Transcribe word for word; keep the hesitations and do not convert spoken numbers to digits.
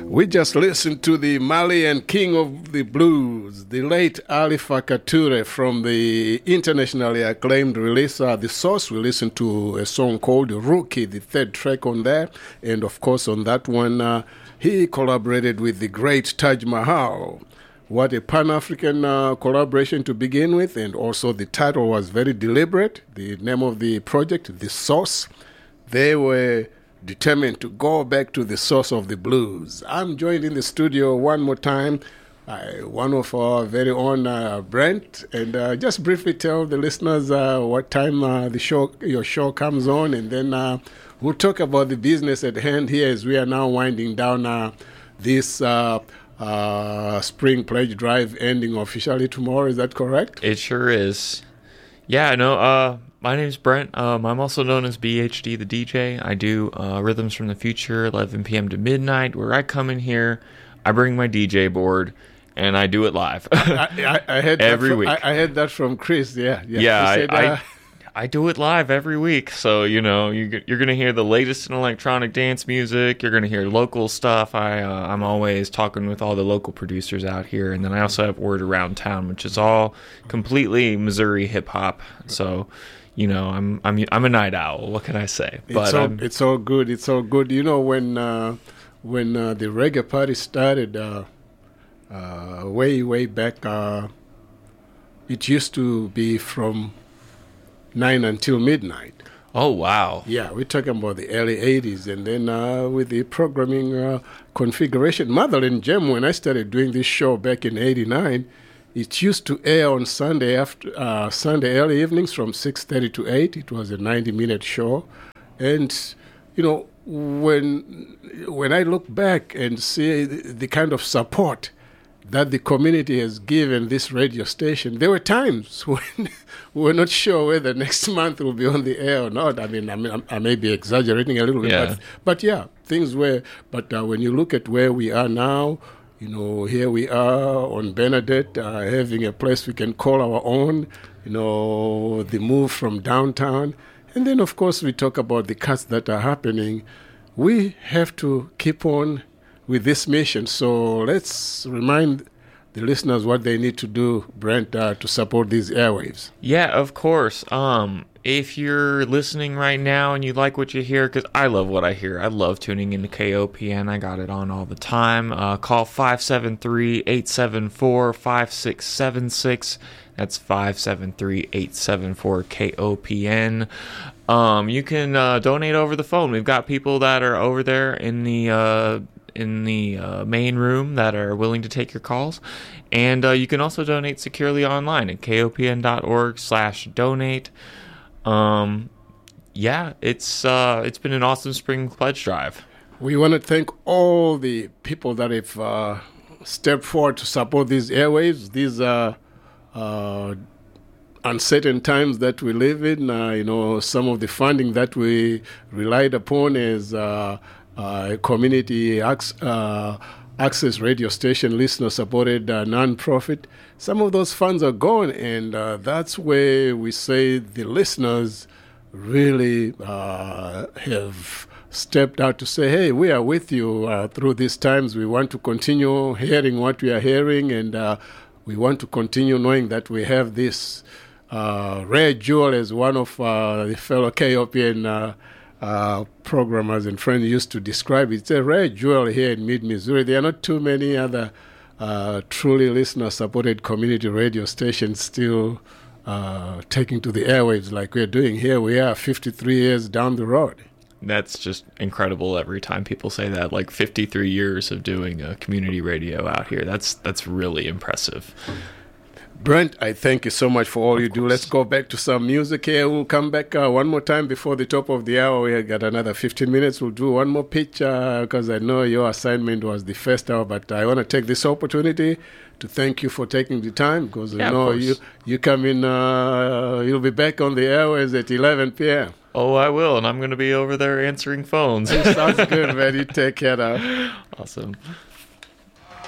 We just listened to the Malian king of the blues, the late Ali Farka Touré, from the internationally acclaimed release, uh, The Source. We listened to a song called Rookie, the third track on there. And of course, on that one, uh, he collaborated with the great Taj Mahal. What a Pan-African uh, collaboration to begin with. And also the title was very deliberate. The name of the project, The Source. They were determined to go back to the source of the blues. I'm joined in the studio one more time by one of our very own uh, Brent, and uh, just briefly tell the listeners uh, what time uh, the show, your show comes on, and then uh, we'll talk about the business at hand here as we are now winding down uh, this uh, uh, Spring Pledge Drive ending officially tomorrow. Is that correct? It sure is. Yeah, no, uh, my name's Brent. Um, I'm also known as B H D, the D J. I do uh, Rhythms from the Future, eleven p.m. to midnight, where I come in here, I bring my D J board, and I do it live. I, I, I had every that from, week. I, I had that from Chris, yeah. Yeah, yeah I, said, uh, I, I do it live every week. So, you know, you, you're going to hear the latest in electronic dance music. You're going to hear local stuff. I, uh, I'm always talking with all the local producers out here. And then I also have Word Around Town, which is all completely Missouri hip-hop. So, you know, I'm I'm I'm a night owl. What can I say? It's But all, I'm, it's all good. It's all good. You know, when uh, when uh, the reggae party started uh, uh, way way back, uh, it used to be from nine until midnight. oh, wow. Yeah, we're talking about the early eighties, and then uh, with the programming uh, configuration, Motherland Gem. When I started doing this show back in eighty-nine. It used to air on Sunday after uh, Sunday early evenings from six thirty to eight. It was a ninety-minute show. And, you know, when when I look back and see the, the kind of support that the community has given this radio station, there were times when we were not sure whether next month will be on the air or not. I mean, I, mean, I may be exaggerating a little bit, Yeah. but, but yeah, things were. But uh, when you look at where we are now, you know, here we are on Bernadette, uh, having a place we can call our own, you know, the move from downtown. And then, of course, we talk about the cuts that are happening. We have to keep on with this mission. So let's remind the listeners what they need to do, Brent, uh, to support these airwaves. Yeah, of course. Um, if you're listening right now and you like what you hear, because I love what I hear. I love tuning into K O P N. I got it on all the time. Uh, call five seven three, eight seven four, five six seven six. That's five seven three, eight seven four, K O P N. Um, you can uh, donate over the phone. We've got people that are over there in the... Uh, in the uh, main room that are willing to take your calls, and uh, you can also donate securely online at kopn.org slash donate. Um, yeah, it's uh, it's been an awesome spring pledge drive. We want to thank all the people that have uh, stepped forward to support these airwaves, these uh, uh, uncertain times that we live in. Uh, you know, some of the funding that we relied upon is uh, Uh, a community ac- uh, access radio station, listener-supported uh, non-profit. Some of those funds are gone, and uh, that's where we say the listeners really uh, have stepped out to say, hey, we are with you uh, through these times. We want to continue hearing what we are hearing, and uh, we want to continue knowing that we have this uh, rare jewel, as one of uh, the fellow K O P N uh, Uh, programmers and friends used to describe it. It's a rare jewel here in mid-Missouri. There are not too many other uh, truly listener-supported community radio stations still uh, taking to the airwaves like we're doing here. We are fifty-three years down the road. That's just incredible every time people say that, like fifty-three years of doing uh, community radio out here. That's that's really impressive. Brent, I thank you so much for all of you course. do. Let's go back to some music here. We'll come back uh, one more time before the top of the hour. We got another fifteen minutes. We'll do one more pitch because uh, I know your assignment was the first hour, but I want to take this opportunity to thank you for taking the time because yeah, I know you, you come in, uh, you'll be back on the airways at eleven p.m. Oh, I will, and I'm going to be over there answering phones. Sounds good, man. You take care now. Awesome.